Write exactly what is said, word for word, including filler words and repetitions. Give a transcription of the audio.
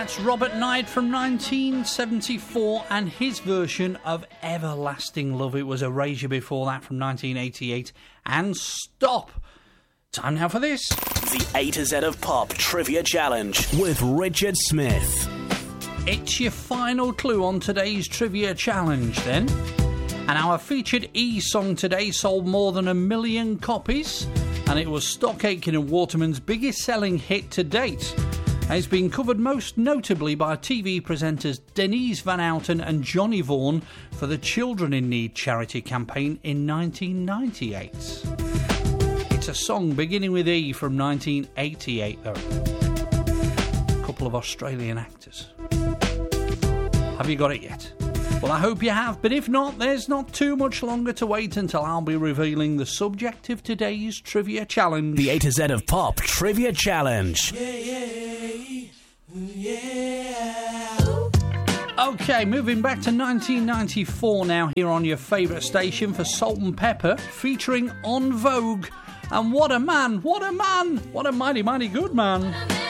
That's Robert Knight from nineteen seventy-four and his version of Everlasting Love. It was Erasure before that from nineteen eighty-eight. And Stop. Time now for this. The A to Z of Pop Trivia Challenge with Richard Smith. It's your final clue on today's Trivia Challenge then. And our featured E song today sold more than a million copies. And it was Stock Aitken and Waterman's biggest selling hit to date. It's been covered most notably by T V presenters Denise Van Outen and Johnny Vaughan for the Children in Need charity campaign in nineteen ninety-eight. It's a song beginning with E from nineteen eighty-eight, though. A couple of Australian actors. Have you got it yet? Well, I hope you have, but if not, there's not too much longer to wait until I'll be revealing the subject of today's Trivia Challenge. The A to Z of Pop Trivia Challenge. Yeah, yeah, yeah. Okay, moving back to nineteen ninety-four now here on your favourite station for Salt and Pepper, featuring En Vogue. And what a man, what a man, what a mighty, mighty good man.